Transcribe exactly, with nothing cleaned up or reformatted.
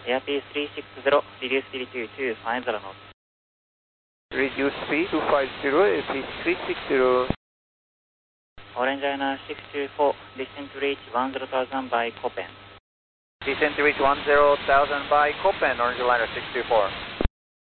Airspeed three six zero, reduce speed to two five zero knots. Reduce speed two five zero, airspeed three six zero. Orange Liner six two four, descent to reach one zero thousand by Copen. Descent to reach one zero thousand by Copen, Orange Liner six two four.